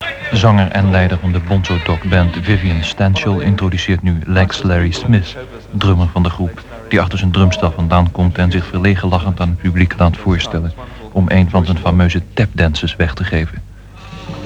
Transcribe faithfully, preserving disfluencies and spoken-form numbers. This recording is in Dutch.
Zanger en leider van de Bonzo Dog Band Vivian Stanshall introduceert nu Lex Larry Smith, drummer van de groep, die achter zijn drumstel vandaan komt en zich verlegen lachend aan het publiek laat voorstellen om een van zijn fameuze tapdances weg te geven.